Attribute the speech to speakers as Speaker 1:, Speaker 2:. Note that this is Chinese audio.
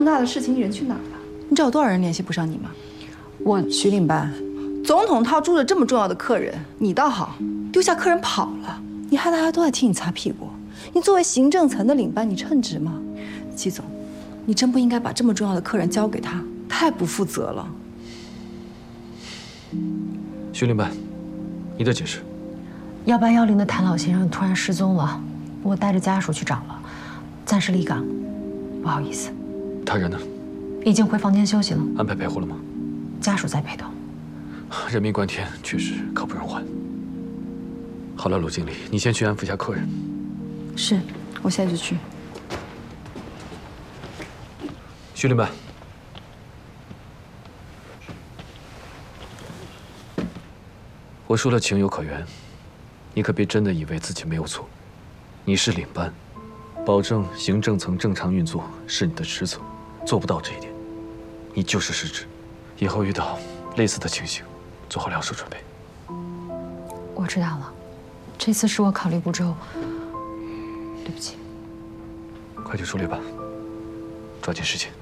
Speaker 1: 重大的事情人去哪儿了？你知道有多少人联系不上你吗？徐领班，总统套住了这么重要的客人，你倒好，丢下客人跑了，你害大家都在替你擦屁股。你作为行政层的领班，你称职吗？季总，你真不应该把这么重要的客人交给他，太不负责了。
Speaker 2: 徐领班，你的解释
Speaker 3: 1810的谭老先生突然失踪了，我带着家属去找了，暂时离岗，不好意思。
Speaker 2: 他人呢？
Speaker 3: 已经回房间休息了。
Speaker 2: 安排陪护了吗？
Speaker 3: 家属在陪同。
Speaker 2: 人命关天，确实刻不容缓。好了，鲁经理，你先去安抚一下客人。
Speaker 1: 是，我现在就去。
Speaker 2: 徐领班，我说了情有可原，你可别真的以为自己没有错。你是领班，保证行政层正常运作是你的职责，做不到这一点，你就是失职。以后遇到类似的情形，做好两手准备。
Speaker 3: 我知道了，这次是我考虑不周，对不起。
Speaker 2: 快去处理吧，抓紧时间。